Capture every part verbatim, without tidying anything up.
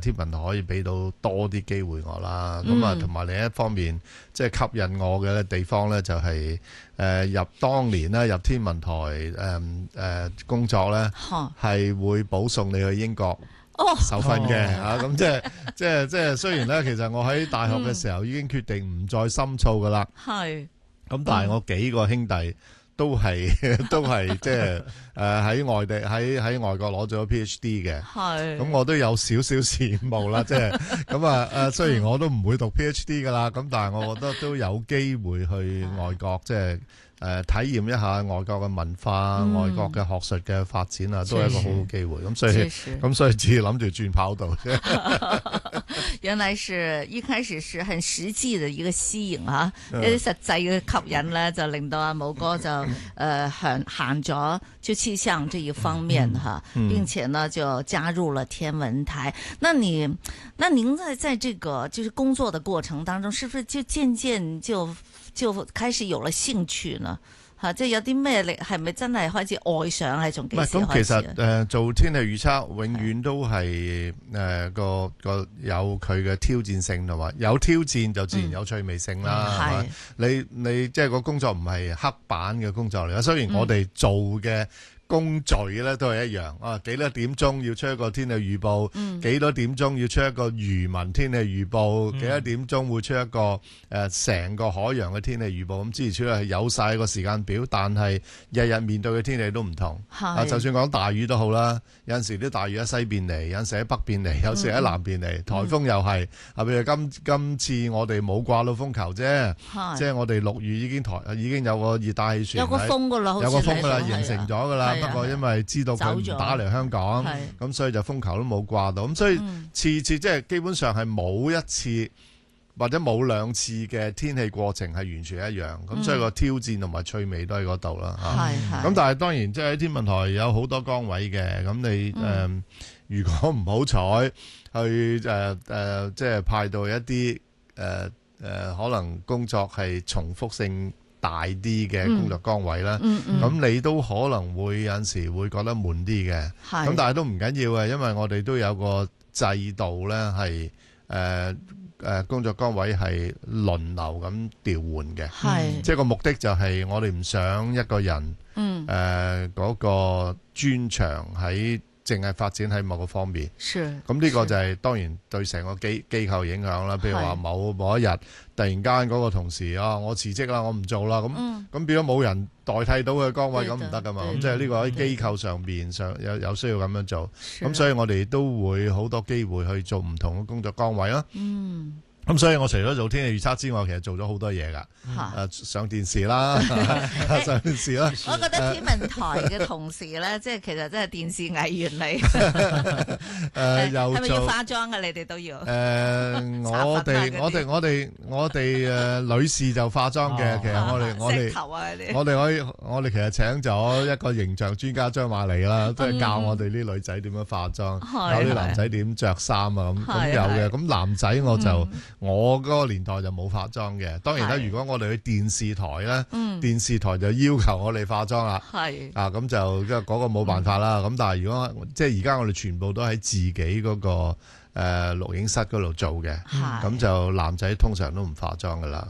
天文台可以俾到多啲機會我啦。咁啊，同埋另一方面，即係吸引我嘅地方咧，就係誒入當年咧入天文台誒誒工作咧，係會保送你去英國受訓嘅嚇。咁即係即係即係雖然咧，其實我喺大學嘅時候已經決定唔再深造噶啦。係。咁但係我幾個兄弟都係都係即係誒喺外地喺喺外國攞咗 PhD 嘅，咁我都有少少羨慕啦，即係咁啊誒，雖然我都唔會讀 PhD 噶啦，咁但係我覺得都有機會去外國，即係誒體驗一下外國嘅文化、嗯、外國嘅學術嘅發展啊，都係一個好好機會。咁所以咁所以自己諗住轉跑道啫。 原來是一開始是很實際的一個吸引啊，一啲實際嘅吸引咧，就令到阿武哥就誒行行咗就氣象這一方面哈，嗯、並且呢就加入了天文台。那你那您在在這個就是工作的過程當中，是不是就漸漸就就開始有了興趣呢？嚇，即係有啲咩力係咪真係開始愛上係從幾時開始？咁其實誒、 呃、做天氣預測永遠都係誒、呃、個個有佢嘅挑戰性同埋有挑戰就自然有趣味性啦。係嘛、嗯？你你即係個工作唔係黑板嘅工作嚟啊。雖然我哋做嘅工序咧都係一樣啊，幾多點鐘要出一個天氣預報，嗯、幾多點鐘要出一個漁民天氣預報，嗯、幾多點鐘會出一個誒成、呃、個海洋嘅天氣預報，咁之前出嚟係有晒個時間表，但係日日面對嘅天氣都唔同。啊，就算講大雨都好啦，有陣時啲大雨喺西邊嚟，有陣時喺北邊嚟，有時喺南邊嚟，颱、嗯、風又係啊，譬如今今次我哋冇掛到風球啫，即係我哋六月已經台已經有個熱帶氣旋， 有個風噶啦， 有個風噶啦，形成咗噶啦。不過因為知道佢唔打嚟香港，咁所以就風球都冇掛到，咁所以次次即係基本上係冇一次或者冇兩次嘅天氣過程係完全一樣，咁所以個挑戰同埋趣味都喺嗰度啦。咁但係當然即係喺天文台有好多崗位嘅，咁你誒如果唔好彩去誒誒即係派到一啲誒誒可能工作係重複性大啲嘅工作崗位啦，咁、嗯嗯嗯、你都可能會有陣時會覺得悶啲嘅，咁但係都唔緊要嘅，因為我哋都有個制度咧，係誒誒工作崗位係輪流咁調換嘅，嗯、即係個目的就係我哋唔想一個人誒嗰、嗯呃嗰個專長喺淨係發展喺某個方面，咁呢個就係當然對成個機機構影響啦。譬如話某某一日突然間嗰個同事啊，我辭職啦，我唔做啦，咁咁、嗯、變咗冇人代替到佢崗位，咁唔得噶嘛。咁即係呢個喺機構上邊上有有需要咁樣做，咁所以我哋都會好多機會去做唔同嘅工作崗位啦。嗯咁所以我除咗做天氣預測之外，其實做咗好多嘢噶，誒上電視啦，上電視啦。 我覺得天文台嘅同事咧，即係其實真係電視藝員嚟。誒，又係咪要化妝啊？你哋都要。誒， 我哋我哋我哋我哋誒女士就化妝嘅，其實我哋我哋我哋可以我哋其實請咗一個形象專家張瑪莉啦，即係教我哋啲女仔點樣化妝，教啲男仔點着衫啊咁咁有嘅。咁男仔我就。我嗰個年代就冇化妝嘅，當然啦，如果我哋去電視台咧，嗯、電視台就要求我哋化妝啦，係啊，咁就即係嗰個冇辦法啦。咁、嗯、但係如果即係而家我哋全部都喺自己嗰、嗰個誒、呃、錄影室嗰度做嘅，咁是就男仔通常都唔化妝噶啦。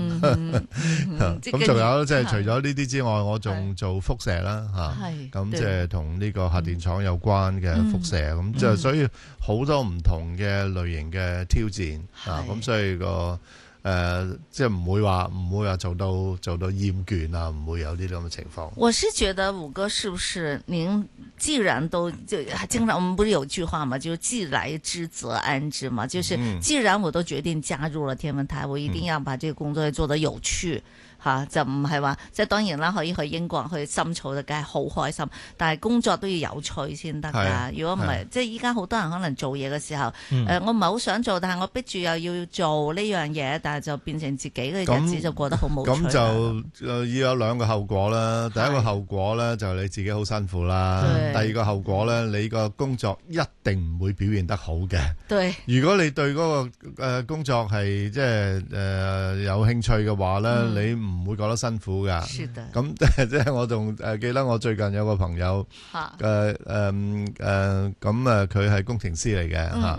咁仲有即係除咗呢啲之外，我仲做輻射啦嚇，咁即係同呢個核電廠有關嘅輻射，咁就、嗯、所以好多唔同嘅類型嘅挑戰啊，咁所以個。誒、呃，即係唔會話唔會話做到做到厭倦啊，唔會有呢啲咁嘅情況。 我是覺得武哥是不是您既然都就經常我們不是有句話嘛，就是既來之則安之嘛，就是既然我都決定加入了天文台，我一定要把這個工作做得有趣。吓、啊、就唔係話即係當然啦，可以去英國去深造就梗係好開心，但係工作都要有趣先得㗎。如果唔係，即係依家好多人可能做嘢嘅時候，誒、嗯呃、我唔係好想做，但係我逼住又要做呢樣嘢，但係就變成自己嘅日子就過得好冇趣。 咁就要有兩個後果啦。第一個後果咧就你自己好辛苦啦。對第二個後果咧，你個工作一定唔會表現得好嘅。對，如果你對嗰個誒工作係即係誒有興趣嘅話咧，嗯、你唔會覺得辛苦噶，咁即係我仲誒記得我最近有個朋友誒誒誒咁誒佢係工程師嚟嘅吓，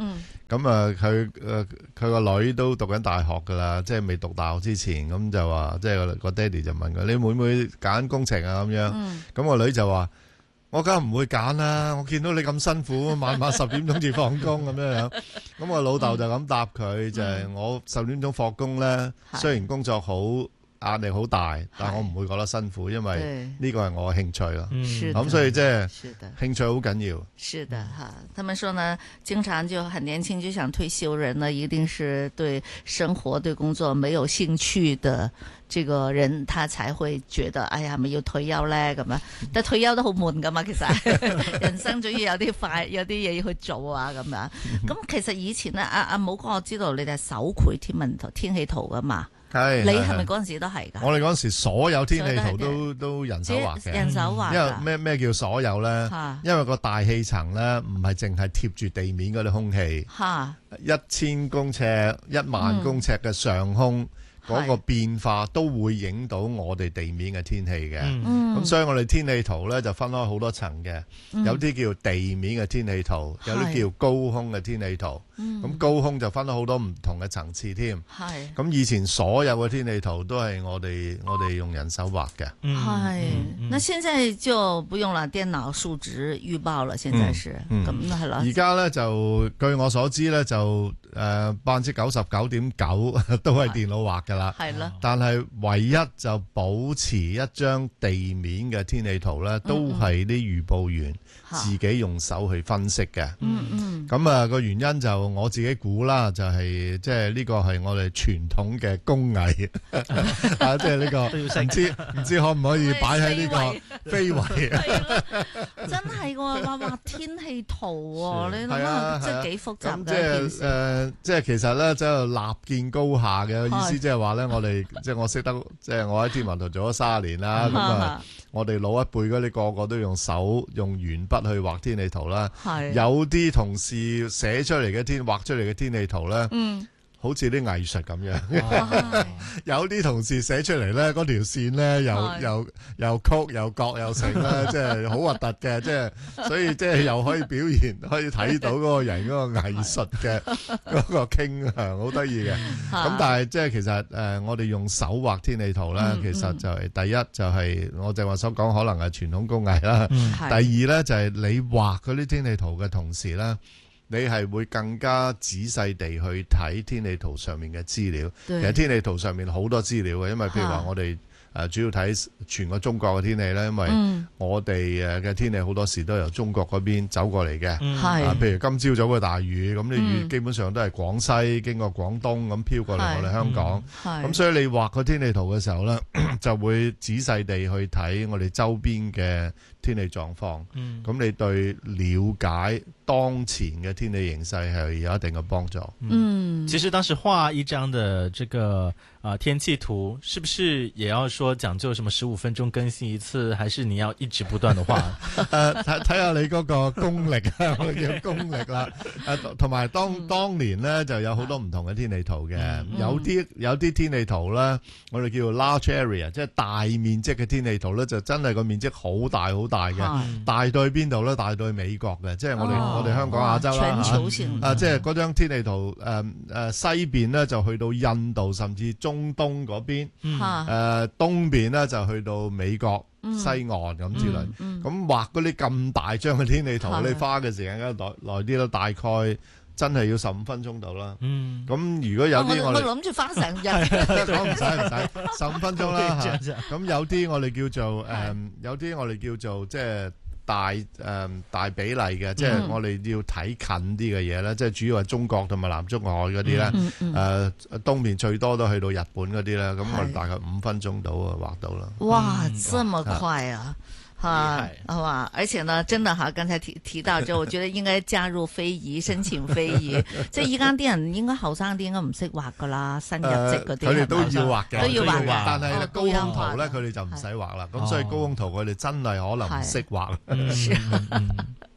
咁啊佢誒佢個女都讀緊大學噶啦，即係未讀大學之前，咁就話即係個個爹哋就問佢：你會唔會揀工程啊？咁樣，咁個女就話：我梗係唔會揀啦！我見到你咁辛苦，晚晚十點鐘至放工咁樣樣。咁我老豆就咁答佢，就係我十點鐘放工咧，雖然工作好壓力好大，但我唔會覺得辛苦，因為呢個係我嘅興趣咯。咁所以即係興趣好緊要。 是的哈，他們說呢，經常就很年輕就想退休人呢，一定是對生活對工作沒有興趣的這個人，他才會覺得，哎呀，係咪要退休咧咁樣？但退休都好悶噶嘛，其實人生總要有啲快，有啲嘢要去做啊咁樣。咁其實以前咧，阿阿武哥我知道你哋係手繪天文圖、天氣圖噶嘛。 係， 你係咪嗰陣時都係噶？ 我哋嗰陣時所有天氣圖都都人手畫嘅， 人手畫。 因為咩咩叫所有咧？因為個大氣層咧唔係淨係貼住地面嗰啲空氣，一千公尺、一萬公尺嘅上空。嗰個變化都會影到我哋地面嘅天氣嘅，咁、嗯、所以我哋天氣圖咧就分開好多層嘅，嗯、有啲叫地面嘅天氣圖，有啲叫高空嘅天氣圖。咁、嗯、高空就分咗好多唔同嘅層次添。咁以前所有嘅天氣圖都係我哋我哋用人手畫嘅。係、 嗯嗯，那現在就不用啦，電腦數值預報了，現在是咁係啦。而家咧就據我所知咧就誒百分之九十九點九都係電腦畫嘅。係啦，但係唯一就保持一張地面嘅天氣圖咧，都係啲預報員自己用手去分析嘅。嗯嗯，咁啊個原因就我自己估啦，就係即係呢個係我哋傳統嘅工藝啊，即係呢個唔知唔知可唔可以擺喺呢個非遺啊？ 真係喎，畫畫天氣圖喎，你諗下，即係幾複雜嘅一件事。 誒，即係其實咧，即係立見高下嘅意思，即係話咧，我哋即係我識得，即係我喺天文台做咗三十年啦。咁啊，我哋老一輩嗰啲個個都用手用鉛筆去畫天氣圖啦。有啲同事寫出嚟嘅天畫出嚟嘅天氣圖咧。嗯好似啲藝術咁樣，有啲同事寫出嚟咧，嗰條線咧又又又曲又角又成咧，即係好核突嘅，即係所以即係又可以表現，可以睇到嗰個人嗰個藝術嘅嗰個傾向，好得意嘅。咁但係即係其實誒，我哋用手畫天氣圖咧，其實就係第一就係我正話所講，可能係傳統工藝啦。第二咧就係你畫嗰啲天氣圖嘅同時咧。你係會更加仔細地去睇天氣圖上面嘅資料。其實天氣圖上面好多資料嘅，因為譬如話我哋誒主要睇全個中國嘅天氣咧，因為我哋誒嘅天氣好多時都由中國嗰邊走過嚟嘅。係、嗯，譬如今朝早嘅大雨，咁啲雨基本上都係廣西經過廣東咁飄過嚟我哋香港。係，咁所以你畫個天氣圖嘅時候咧，就會仔細地去睇我哋周邊嘅天氣狀況。嗯，咁你對了解當前嘅天氣形勢係有一定嘅幫助。 嗯，其實當時畫一張的這個啊、呃、天氣圖，是不是也要說講究什麼十五分鐘更新一次，還是你要一直不斷的畫？ 誒、呃，睇睇下你嗰個功力啊，我哋叫功力啦。誒，同埋當、嗯、當年咧就有好多唔同嘅天氣圖嘅、嗯，有啲有啲天氣圖咧，我哋叫 large area， 即係大面積嘅天氣圖咧，就真係個面積好大好大嘅、嗯，大到去邊度咧？大到去美國嘅，即係我哋、哦、我哋香港亞洲啦嚇。啊，即係嗰張天氣圖誒誒、呃、西邊咧就去到印度，甚至中東嗰邊，誒、嗯呃、東邊咧就去到美國。嗯、西岸咁之類，咁、嗯嗯、畫嗰啲咁大張嘅天氣圖，你花嘅時間梗係耐耐啲啦，大概真係要十五分鐘到啦。咁、嗯、如果有啲我哋諗住花成日， 講唔使唔使，十五分鐘啦。咁有啲我哋叫做誒、嗯，有啲我哋叫做即係。大誒、嗯、大比例嘅，即係我哋要睇近啲嘅嘢咧，即係主要係中國同埋南中國海嗰啲咧，誒、嗯嗯呃、東面最多都去到日本嗰啲咧，咁我哋大概五分鐘到啊畫到啦。 哇，嗯、這麼快啊！哈，好嘛？而且呢，真的哈，剛才提提到之後，我覺得應該加入非遺，申請非遺。即係依家啲人應該後生啲應該唔識畫噶啦，新入職嗰啲佢哋都要畫嘅， 都要畫。 但係高空圖咧，佢哋就唔使畫啦。咁所以高空圖佢哋真係可能唔識畫。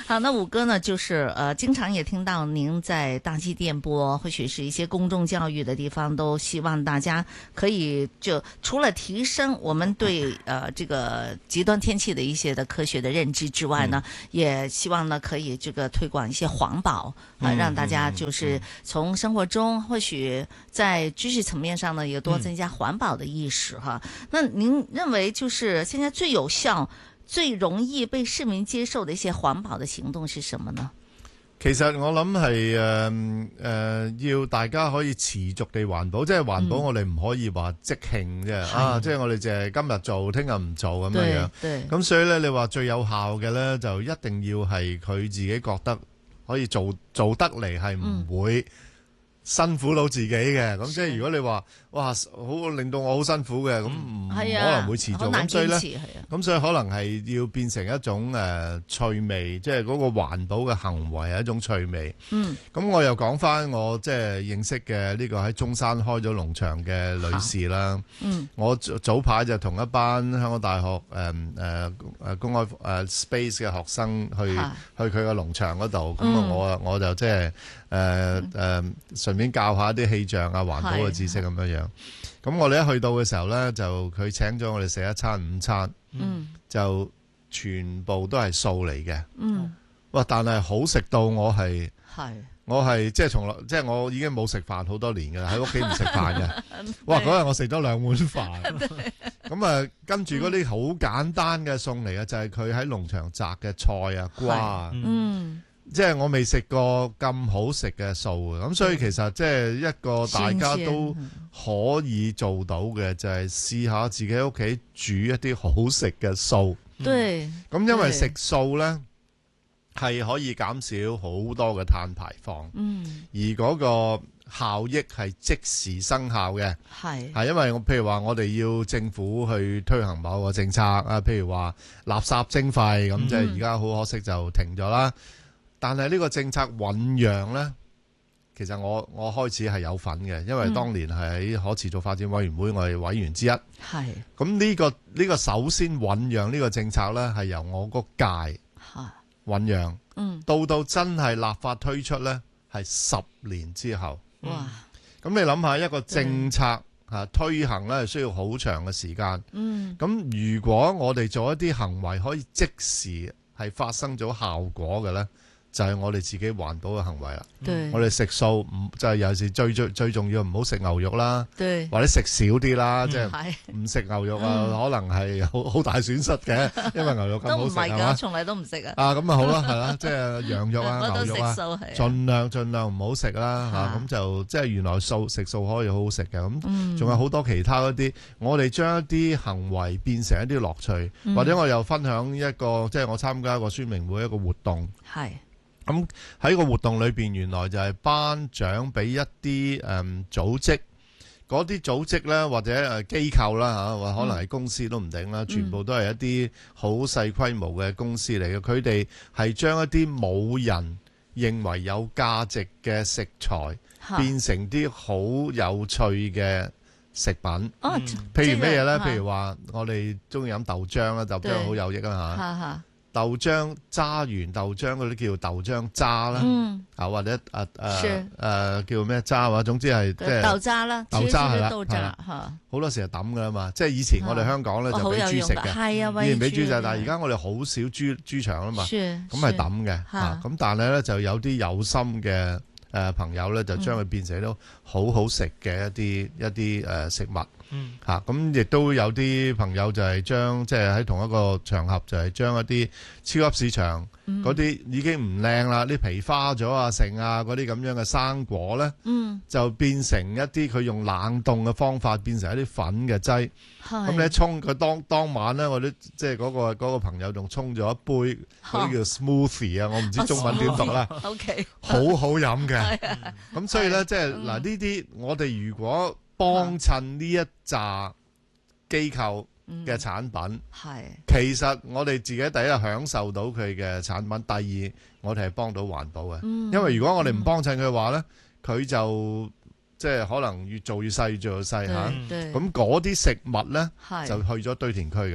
好，那五哥呢，就是呃，經常也聽到您在大氣電波，或許是一些公眾教育的地方，都希望大家可以就除了提升我們對呃這個極端天氣的一些的科學的認知之外呢，嗯、也希望呢可以這個推廣一些環保啊、呃，讓大家就是從生活中或許在知識層面上呢，也多增加環保的意識哈。嗯、那您認為就是現在最有效、最容易被市民接受的一些環保的行動是什麼呢？ 其實我諗係誒誒，要大家可以持續地環保，即係環保我哋唔可以話即興啫、嗯、啊！即係我哋淨係今日做，聽日唔做咁樣樣。咁所以咧，你話最有效嘅咧，就一定要係佢自己覺得可以做做得嚟，係唔會辛苦到自己嘅。咁、嗯、即係如果你話哇，好令到我好辛苦嘅，咁唔、嗯、可能會持續。咁所以咧，咁所以可能係要變成一種誒、呃、趣味，即係嗰個環保嘅行為係一種趣味。嗯。咁我又講翻我即係認識嘅呢個喺中山開咗農場嘅女士啦。嗯。我早排就同一班香港大學誒誒誒公開誒 Space 嘅學生去去佢個農場嗰度，咁、嗯、啊我我就即係誒誒順便教下啲氣象啊環保嘅知識咁樣樣。咁我哋一去到嘅時候咧，就佢請咗我哋食一餐午餐，嗯、就全部都係素嚟嘅。嗯，哇！但係好食到我係，係我係即係從來即係我已經冇食飯好多年㗎啦，喺屋企唔食飯嘅。哇！嗰日我食咗兩碗飯。咁啊，跟住嗰啲好簡單嘅餸嚟嘅，就係佢喺農場摘嘅菜啊、瓜啊。嗯。即係我未食過咁好食嘅素嘅，咁所以其實即係一個大家都可以做到嘅，就係試下自己喺屋企煮一啲好食嘅素。對，咁因為食素呢係可以減少好多嘅碳排放，嗯，而嗰個效益係即時生效嘅，係係因為我譬如話我哋要政府去推行某個政策啊，譬如話垃圾徵費咁，即係而家好可惜就停咗啦。但係呢個政策醞釀呢，其實我我開始係有份嘅，因為當年係喺可持續發展委員會我係委員之一。係咁呢個呢個首先醞釀呢個政策呢，係由我個屆醞釀，嗯，到到真係立法推出呢，係十年之後。哇！咁你諗下一個政策吓推行呢，係需要好長嘅時間。嗯，咁如果我哋做一啲行為可以即時係發生咗效果嘅呢，就係我哋自己環保嘅行為啦。我哋食素唔就係有時最最最重要唔好食牛肉啦，或者食少啲啦，即係唔食牛肉啊，可能係好好大損失嘅，因為牛肉咁好食係嘛。 從嚟都唔食啊。 啊咁啊好啦，係啦，即係羊肉啊、牛肉啊，盡量盡量唔好食啦嚇。咁就即係原來素食素可以好好食嘅。咁仲有好多其他嗰啲，我哋將一啲行為變成一啲樂趣，或者我又分享一個，即係我參加一個宣明會一個活動。係。咁喺個活動裏邊，原來就係頒獎俾一啲誒、嗯、組織，嗰啲組織咧或者誒機構啦嚇，或可能係公司都唔定啦，嗯、全部都係一啲好細規模嘅公司嚟嘅。佢哋係將一啲冇人認為有價值嘅食材，嗯、變成啲好有趣嘅食品。哦、嗯，譬如咩嘢咧？譬如話我哋中意飲豆漿啦，豆漿好有益啊嚇。豆漿揸完豆漿嗰啲叫豆漿渣啦，嗯、啊或者誒誒誒叫咩渣啊？總之係即係豆渣啦，豆渣係啦，係啦，好多時係抌噶啦嘛。即係以前我哋香港咧就俾豬食嘅，係啊，以前俾豬食，但係而家我哋好少豬豬場啦嘛，咁係抌嘅嚇。咁但係咧就有啲有心嘅誒朋友咧，就將佢變成都好好食嘅一啲一啲誒食物。嗯，吓咁亦都有啲朋友就係將即係喺同一個場合就係將一啲超級市場嗰啲已經唔靚啦，啲皮花咗啊、剩啊嗰啲咁樣嘅生果咧，嗯，就變成一啲佢用冷凍嘅方法變成一啲粉嘅劑。咁你一沖佢當當晚咧，我啲即係嗰個嗰個朋友仲沖咗一杯嗰啲叫 smoothie 啊，我唔知中文點讀啦。OK，好好飲嘅。咁所以咧，即係嗱呢啲我哋如果幫襯呢一紮機構嘅產品，係、嗯、其實我哋自己第一日享受到佢嘅產品，第二我哋係幫到環保嘅。嗯、因為如果我哋唔幫襯佢嘅話咧，佢就即係可能越做越細，越做越細嚇。咁嗰啲食物咧就去咗堆填區㗎啦。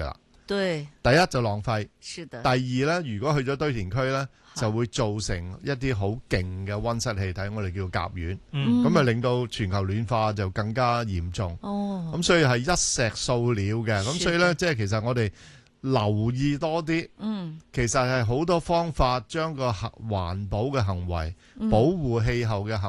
對， 第一就浪費， 是的。 第二咧，如果去咗堆填區咧，就會造成一啲好勁嘅溫室氣體，我哋叫甲烷， 嗯咁啊令到全球暖化就更加嚴重。 哦， 咁所以係一石數鳥嘅，咁所以咧，即係其實我哋留意多啲， 嗯， 其實係好多方法將個環保嘅行為、 嗯保護氣候嘅行